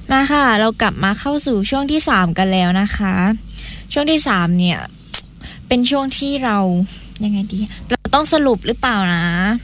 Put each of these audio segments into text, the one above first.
มาค่ะเรากลับมาเข้าสู่ช่วงที่3กันแล้วนะคะช่วงที่3เนี่ยเป็นช่วงที่เรายังไงดีเราต้องสรุปหรือเปล่านะ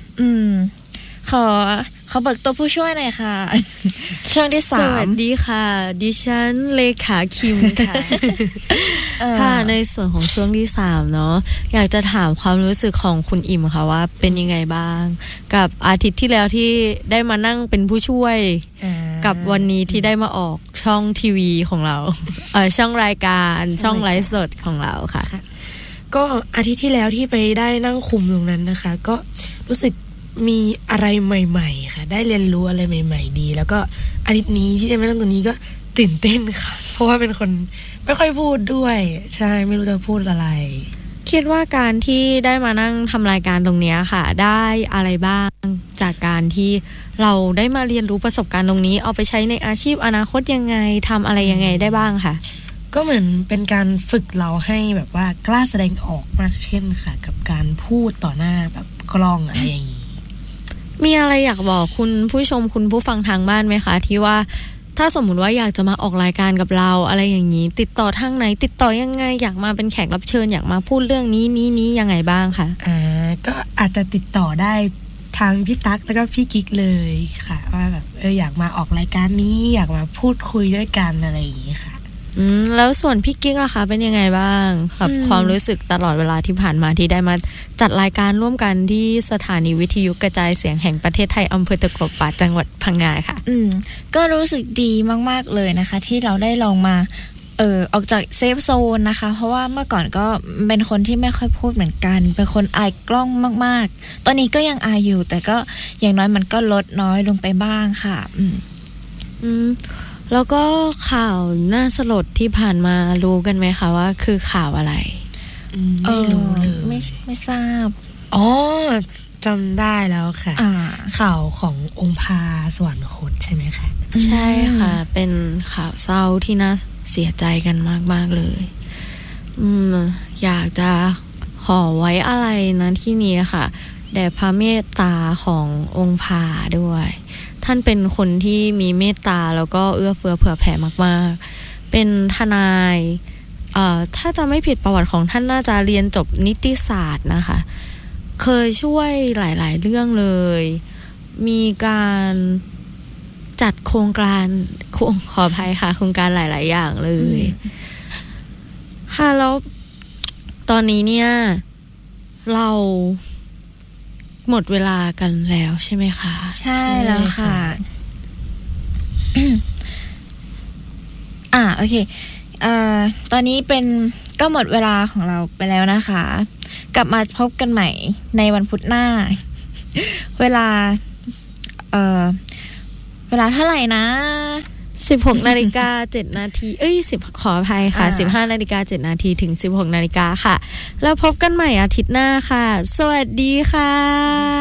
ขอเบิกตัวผู้ช่วยหน่อยค่ะ ช่วงที่3 สวัสดีค่ะดิฉันเลขาคิมค่ะ ค่ะในส่วนของช่วงที่3เนาะอยากจะถามความรู้สึกของคุณอิ่มค่ะว่าเป็นยังไงบ้างกับอาทิตย์ที่แล้วที่ได้มานั่งเป็นผู้ช่วยกับวันนี้ที่ได้มาออกช่องทีวีของเรา ช่องรายการช่องไลฟ์สดของเราค่ะก็อาทิตย์ที่แล้วที่ไปได้นั่งคุมตรงนั้นนะคะก็รู้สึกมีอะไรใหม่ๆค่ะได้เรียนรู้อะไรใหม่ๆดีแล้วก็อาทิตย์นี้ที่ได้มานั่งตรงนี้ก็ตื่นเต้นค่ะเพราะว่าเป็นคนไม่ค่อยพูดด้วยใช่ไม่รู้จะพูดอะไรคิดว่าการที่ได้มานั่งทำรายการตรงนี้ค่ะได้อะไรบ้างจากการที่เราได้มาเรียนรู้ประสบการณ์ตรงนี้เอาไปใช้ในอาชีพอนาคตยังไงทำอะไรยังไงได้บ้างค่ะก็เหมือนเป็นการฝึกเราให้แบบว่ากล้าแสดงออกมากขึ้นค่ะกับการพูดต่อหน้าแบบกล้องอะไรอย่างนี้มีอะไรอยากบอกคุณผู้ชมคุณผู้ฟังทางบ้านไหมคะที่ว่าถ้าสมมุติว่าอยากจะมาออกรายการกับเราอะไรอย่างนี้ติดต่อทางไหนติดต่อยังไงอยากมาเป็นแขกรับเชิญอยากมาพูดเรื่องนี้ยังไงบ้างคะก็อาจจะติดต่อได้ทางพี่ตั๊กแล้วก็พี่กิ๊กเลยค่ะว่าแบบอยากมาออกรายการนี้อยากมาพูดคุยด้วยกันอะไรอย่างนี้ค่ะแล้วส่วนพี่กิ๊กล่ะคะเป็นยังไงบ้างกับความรู้สึกตลอดเวลาที่ผ่านมาที่ได้มาจัดรายการร่วมกันที่สถานีวิทยุกระจายเสียงแห่งประเทศไทยอำเภอตะกัวป่าจังหวัดพังงาค่ะก็รู้สึกดีมากๆเลยนะคะที่เราได้ลองมาออกจากเซฟโซนนะคะเพราะว่าเมื่อก่อนก็เป็นคนที่ไม่ค่อยพูดเหมือนกันเป็นคนอายกล้องมากๆตอนนี้ก็ยังอายอยู่แต่ก็อย่างน้อยมันก็ลดน้อยลงไปบ้างค่ะแล้วก็ข่าวน่าสลดที่ผ่านมารู้กันไหมคะว่าคือข่าวอะไรไม่รู้เลยไม่ทราบจำได้แล้วค่ะข่าวขององค์พาสวรรคตใช่ไหมคะใช่ค่ะเป็นข่าวเศร้าที่น่าเสียใจกันมากๆเลยอยากจะขอไว้อะไรนะที่นี้ค่ะแด่พระเมตตาขององค์พาด้วยท่านเป็นคนที่มีเมตตาแล้วก็เอื้อเฟื้อเผื่อแผ่มากๆเป็นทนายถ้าจะไม่ผิดประวัติของท่านน่าจะเรียนจบนิติศาสตร์นะคะเคยช่วยหลายๆเรื่องเลยมีการจัดโครงการขออภัยค่ะโครงการหลายๆอย่างเลยค่ะแล้วตอนนี้เนี่ยเราหมดเวลากันแล้วใช่ไหมคะใช่แล้วค่ะโอเคตอนนี้ก็หมดเวลาของเราไปแล้วนะคะกลับมาพบกันใหม่ในวันพุธหน้าเวลาเท่าไหร่นะ 16:07 น.ขออภัยค่ะ 15:07 น.ถึง 16:00 น.ค่ะแล้วพบกันใหม่อาทิตย์หน้าค่ะสวัสดีค่ะ